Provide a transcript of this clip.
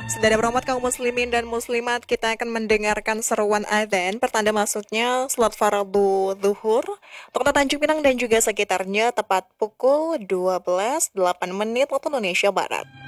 Saudara berhormat kaum muslimin dan muslimat, kita akan mendengarkan seruan adzan pertanda masuknya salat fardu zuhur untuk Kota Tanjung Pinang dan juga sekitarnya tepat pukul 12.08 waktu Indonesia Barat.